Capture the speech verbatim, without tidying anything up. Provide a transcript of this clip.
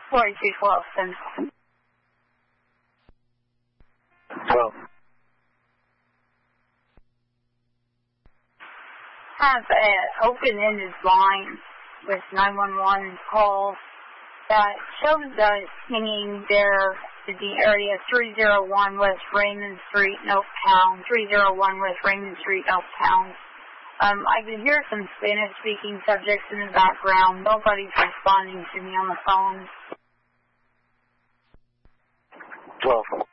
forty-two twelve, Central. twelve. Have an open-ended line with nine one one call that shows us hanging there to the area three oh one West Raymond Street in Oaktown, three oh one West Raymond Street, Oaktown. Um, I can hear some Spanish-speaking subjects in the background. Nobody's responding to me on the phone. twelve.